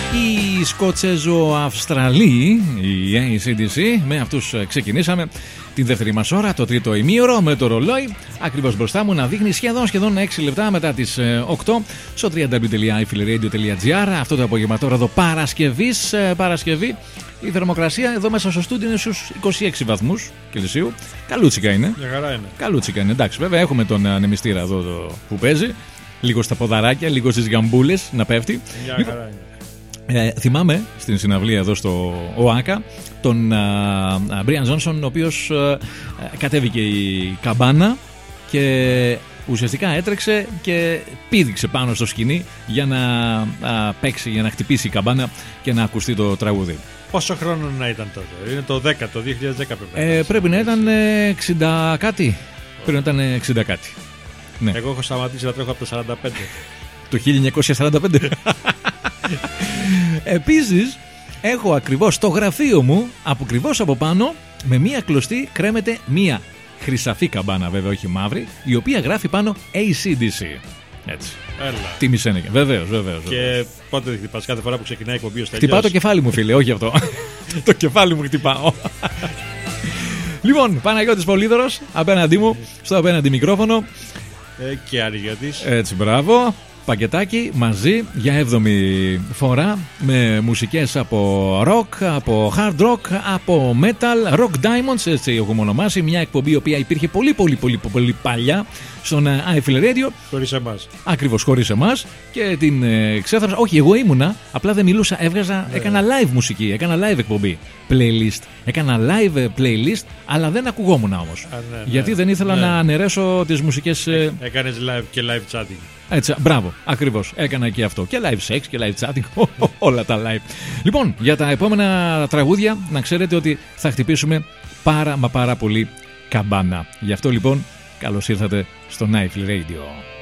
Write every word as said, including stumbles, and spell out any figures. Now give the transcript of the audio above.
Οι Σκοτσέζο-Αυστραλοί, οι έι σι ντι σι, με αυτούς ξεκινήσαμε την δεύτερη μας ώρα, το τρίτο ημίωρο, με το ρολόι ακριβώς μπροστά μου να δείχνει σχεδόν, σχεδόν έξι λεπτά μετά τις οκτώ στο double-u double-u double-u τελεία i file radio τελεία gr. Αυτό το απογευματόρα εδώ Παρασκευής, Παρασκευή. Η θερμοκρασία εδώ μέσα στο στούντιο είναι στους είκοσι έξι βαθμούς Κελσίου. Καλούτσικα είναι. Μια χαρά είναι. Καλούτσικα είναι. Εντάξει, βέβαια έχουμε τον ανεμιστήρα εδώ το, που παίζει. Λίγο στα ποδαράκια, λίγο στις γαμπούλες να πέφτει. Μια λίγο... χαρά είναι. Ε, θυμάμαι στην συναυλία εδώ στο ΟΑΚΑ τον Μπρίαν Τζόνσον, ο οποίος α, κατέβηκε η καμπάνα και ουσιαστικά έτρεξε και πήδηξε πάνω στο σκηνή για να α, παίξει, για να χτυπήσει η καμπάνα και να ακουστεί το τραγούδι. Πόσο χρόνο να ήταν τότε? Είναι το δέκα, το δύο χιλιάδες δέκα πρέπει. Ε, πρέπει να ήταν εξήντα κάτι. Πρέπει να ήταν εξήντα κάτι. Ναι. Εγώ έχω σταματήσει να τρέχω από το σαράντα πέντε. Το χίλια εννιακόσια σαράντα πέντε. Επίσης έχω ακριβώς στο γραφείο μου, ακριβώς από πάνω, με μία κλωστή κρέμεται μία χρυσαφή καμπάνα, βέβαια όχι μαύρη, η οποία γράφει πάνω έι σι ντι σι. Έτσι. Έλα. Τι μισένεκε. Βεβαίως, βεβαίως. Και πότε χτυπάς? Κάθε φορά που ξεκινάει η εκπομπή ο Στέλιος? Χτυπάω το κεφάλι μου, φίλε, όχι αυτό. Το κεφάλι μου χτυπάω. Λοιπόν, Παναγιώτης Πολύδωρος απέναντί μου, στο απέναντι μικρόφωνο. Ε, και Αργιώτης. Έτσι, μπράβο. Πακετάκι μαζί για έβδομη φορά με μουσικές από rock, από hard rock, από metal, rock diamonds, έτσι έχουμε ονομάσει. Μια εκπομπή η οποία υπήρχε πολύ πολύ πολύ πολύ παλιά στον iFile Radio. Χωρίς εμάς. Ακριβώς, χωρίς εμάς. Και την ε, ξέθαψα. Όχι, εγώ ήμουνα, απλά δεν μιλούσα, έβγαζα, ναι. Έκανα live μουσική, έκανα live εκπομπή. Playlist. Έκανα live playlist, αλλά δεν ακουγόμουν όμως. Α, ναι, ναι, γιατί δεν ήθελα ναι. να αναιρέσω τις μουσικές. Ε... Έκανες live και live chatting. Έτσι, μπράβο, ακριβώς. Έκανα και αυτό. Και live sex και live chatting. Όλα τα live. Λοιπόν, για τα επόμενα τραγούδια, να ξέρετε ότι θα χτυπήσουμε πάρα μα πάρα πολύ καμπάνα. Γι' αυτό λοιπόν, καλώς ήρθατε στο iFile Radio.